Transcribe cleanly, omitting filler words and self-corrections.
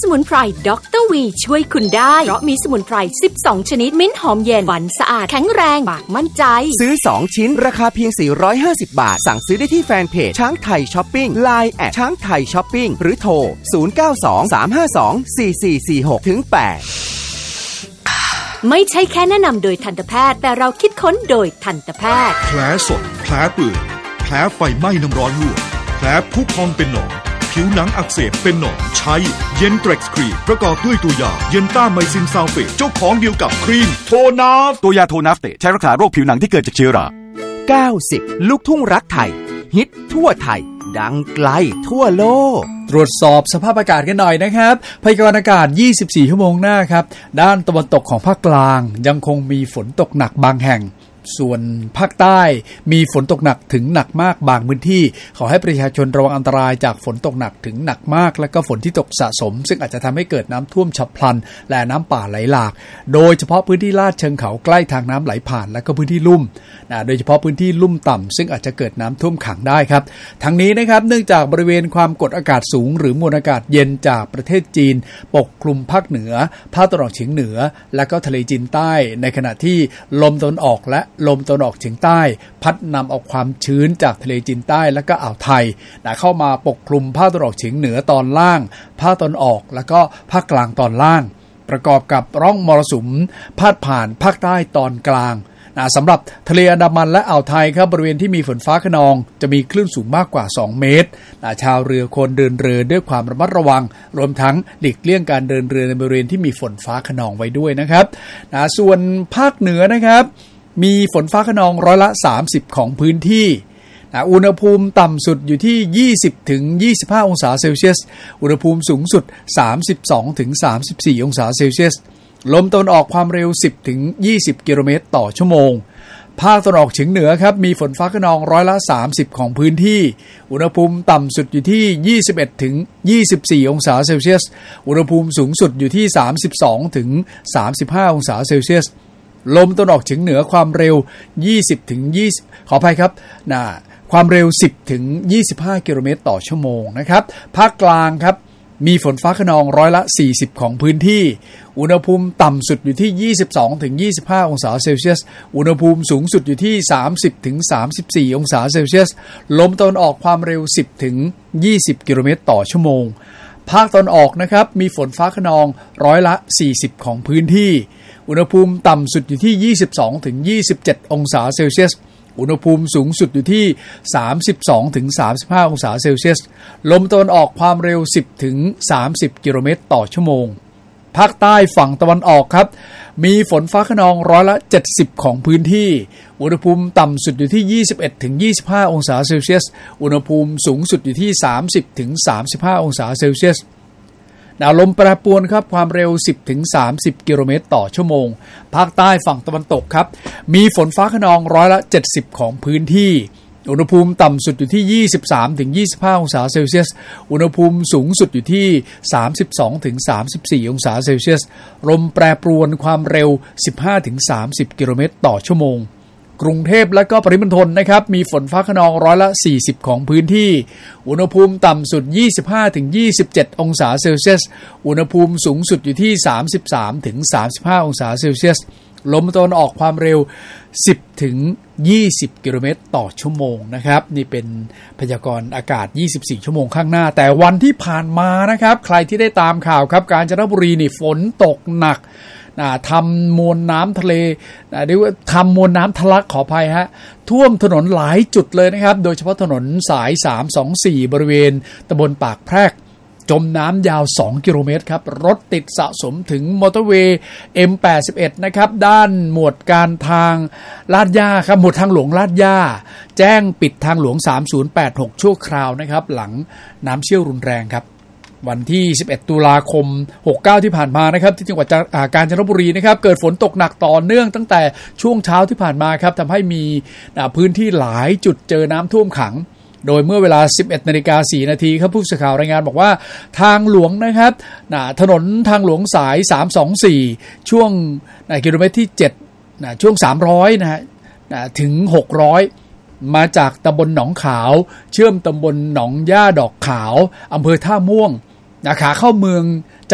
มุนไพรดรวีช่วยคุณได้เพราะมีสมุนไพร12ชนิดมิ้นหอมเย็นหวานสะอาดแข็งแรงปากมั่นใจซื้อ2ชิ้นราคาเพียง450 บาทสั่งซื้อได้ที่แฟนเพจช้างไทยช้อปปิ้ง LINE แอดช้างไทยช้อปปิ้งหรือโทร0923524446-8 ไม่ใช่แค่แนะนำโดยทันตแพทย์แต่เราคิดค้นโดยทันตแพทย์แผลสดแผลเปื่อยแผลไฟไหม้น้ำร้อนลวกแผลพุพองเป็นหนองผิวหนังอักเสบเป็นหนองใช้เย็นเทร็กซ์ครีมประกอบด้วยตัวยาเย็นต้าไมซินซัลเฟตเจ้าของเดียวกับครีมโทนาฟตัวยาโทนาฟเตใช้รักษาโรคผิวหนังที่เกิดจากเชื้อรา 90ลูกทุ่งรักไทยฮิตทั่วไทยดังไกลทั่วโลกตรวจสอบสภาพอากาศกันหน่อยนะครับพยากรณ์อากาศ24ชั่วโมงหน้าครับด้านตะวันตกของภาคกลางยังคงมีฝนตกหนักบางแห่งส่วนภาคใต้มีฝนตกหนักถึงหนักมากบางพื้นที่ขอให้ประชาชนระวังอันตรายจากฝนตกหนักถึงหนักมากและก็ฝนที่ตกสะสมซึ่งอาจจะทำให้เกิดน้ำท่วมฉับพลันและน้ำป่าไหลหลากโดยเฉพาะพื้นที่ลาดเชิงเขาใกล้ทางน้ำไหลผ่านและก็พื้นที่ลุ่มโดยเฉพาะพื้นที่ลุ่มต่ำซึ่งอาจจะเกิดน้ำท่วมขังได้ครับทั้งนี้นะครับเนื่องจากบริเวณความกดอากาศสูงหรือมวลอากาศเย็นจากประเทศจีนปกคลุมภาคเหนือภาคตะวันออกเฉียงเหนือและก็ทะเลจีนใต้ในขณะที่ลมตะวันออกและลมตะวันออกเฉียงใต้พัดนำเอาความชื้นจากทะเลจีนใต้และก็อ่าวไทยเข้ามาปกคลุมภาคตะวันออกเฉียงเหนือตอนล่างภาคตะวันออกและก็ภาคกลางตอนล่างประกอบกับร่องมรสุมพาดผ่านภาคใต้ตอนกลางสำหรับทะเลอันดามันและอ่าวไทยครับบริเวณที่มีฝนฟ้าคะนองจะมีคลื่นสูงมากกว่า2เมตรชาวเรือควรเดินเรือด้วยความระมัดระวังรวมทั้งหลีกเลี่ยงการเดินเรือในบริเวณที่มีฝนฟ้าคะนองไว้ด้วยนะครับส่วนภาคเหนือนะครับมีฝนฟ้าคะนองร้อยละ30ของพื้นที่อุณหภูมิต่ำสุดอยู่ที่20ถึง25องศาเซลเซียสอุณหภูมิสูงสุด32ถึง34องศาเซลเซียสลมตะวันออกความเร็ว10ถึง20กิโลเมตรต่อชั่วโมงภาคตะวันออกเฉียงเหนือครับมีฝนฟ้าคะนองร้อยละ30ของพื้นที่อุณหภูมิต่ำสุดอยู่ที่21ถึง24องศาเซลเซียสอุณหภูมิสูงสุดอยู่ที่32ถึง35องศาเซลเซียสลมตะวันออกเฉียงเหนือความเร็ว20ถึง20ขออภัยครับความเร็ว10ถึง25กิโลเมตรต่อชั่วโมงนะครับภาคกลางครับมีฝนฟ้าคะนองร้อยละ40ของพื้นที่อุณหภูมิต่ำสุดอยู่ที่22ถึง25องศาเซลเซียสอุณหภูมิสูงสุดอยู่ที่30ถึง34องศาเซลเซียสลมตะวันออกความเร็ว10ถึง20กิโลเมตรต่อชั่วโมงภาคตะวันออกนะครับมีฝนฟ้าคะนองร้อยละ40ของพื้นที่อุณหภูมิต่ำสุดอยู่ที่22ถึง27องศาเซลเซียสอุณหภูมิสูงสุดอยู่ที่32ถึง35องศาเซลเซียสลมตะวันออกความเร็ว10ถึง30กิโลเมตรต่อชั่วโมงภาคใต้ฝั่งตะวันออกครับมีฝนฟ้าคะนองร้อยละ70ของพื้นที่อุณหภูมิต่ำสุดอยู่ที่21ถึง25องศาเซลเซียสอุณหภูมิสูงสุดอยู่ที่30ถึง35องศาเซลเซียสลมแปรปรวนครับความเร็ว10ถึง30กิโลเมตรต่อชั่วโมงภาคใต้ฝั่งตะวันตกครับมีฝนฟ้าคะนองร้อยละ70ของพื้นที่อุณหภูมิต่ำสุดอยู่ที่23ถึง25องศาเซลเซียสอุณหภูมิสูงสุดอยู่ที่32ถึง34องศาเซลเซียสลมแปรปรวนความเร็ว15ถึง30กิโลเมตรต่อชั่วโมงกรุงเทพและก็ปริมณฑลนะครับมีฝนฟ้าคะนองร้อยละ40ของพื้นที่อุณหภูมิต่ำสุด25ถึง27องศาเซลเซียสอุณหภูมิสูงสุดอยู่ที่33ถึง35องศาเซลเซียสลมตะวันออกความเร็ว10ถึง20กิโลเมตรต่อชั่วโมงนะครับนี่เป็นพยากรณ์อากาศ24ชั่วโมงข้างหน้าแต่วันที่ผ่านมานะครับใครที่ได้ตามข่าวครับกาญจนบุรีนี่ฝนตกหนักทำมวลน้ำทะเลเรียกว่าทำมวลน้ำทะลักขออภัยฮะท่วมถนนหลายจุดเลยนะครับโดยเฉพาะถนนสาย324บริเวณตำบลปากแพรกจมน้ำยาว2กิโลเมตรครับรถติดสะสมถึงมอเตอร์เวย์ M81 นะครับด้านหมวดการทางลาดย่าครับหมวดทางหลวงลาดย่าแจ้งปิดทางหลวง3086ชั่วคราวนะครับหลังน้ำเชี่ยวรุนแรงครับวันที่11ตุลาคม69ที่ผ่านมานะครับที่จังหวัดกาญจนบุรีนะครับเกิดฝนตกหนักต่อเนื่องตั้งแต่ช่วงเช้าที่ผ่านมาครับทำให้มีพื้นที่หลายจุดเจอน้ำท่วมขังโดยเมื่อเวลา 11:04 น.ครับผู้สื่อข่าวรายงานบอกว่าทางหลวงนะครับถนนทางหลวงสาย324ช่วงกิโลเมตรที่7ช่วง300นะฮะถึง600มาจากตำบลหนองขาวเชื่อมตำบลหนองย่าดอกขาวอำเภอท่าม่วงขาเข้าเมือง